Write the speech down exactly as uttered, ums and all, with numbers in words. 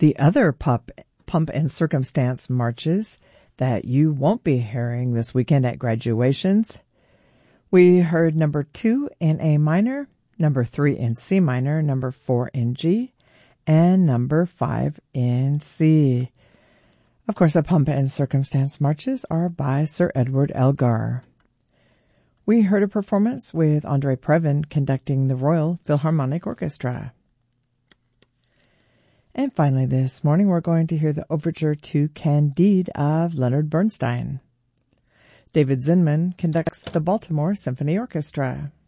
The other pop, pump and circumstance marches that you won't be hearing this weekend at graduations. We heard number two in A minor, number three in C minor, number four in G, and number five in C. Of course, the pump and circumstance marches are by Sir Edward Elgar. We heard a performance with Andre Previn conducting the Royal Philharmonic Orchestra. And finally this morning we're going to hear the overture to Candide of Leonard Bernstein. David Zinman conducts the Baltimore Symphony Orchestra.